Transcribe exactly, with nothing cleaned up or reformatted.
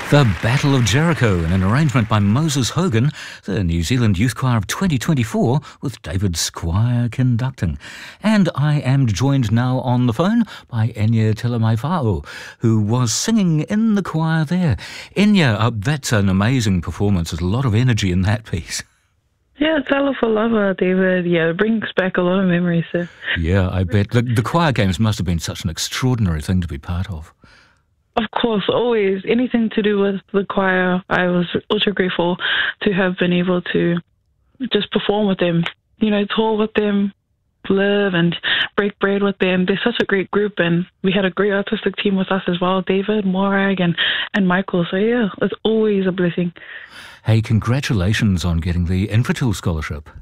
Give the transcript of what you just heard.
The Battle of Jericho, in an arrangement by Moses Hogan, the New Zealand Youth Choir of twenty twenty-four, with David Squire conducting. And I am joined now on the phone by Enya Telemaifao, who was singing in the choir there. Enya, uh, that's an amazing performance. There's a lot of energy in that piece. Yeah, it's Alofa Lava, David. Yeah, it brings back a lot of memories. So. Yeah, I bet. The, the choir games must have been such an extraordinary thing to be part of. Of course, always. Anything to do with the choir, I was ultra grateful to have been able to just perform with them, you know, tour with them, live and break bread with them. They're such a great group, and we had a great artistic team with us as well, David, Morag and, and Michael. So yeah, it's always a blessing. Hey, congratulations on getting the Infratil Scholarship.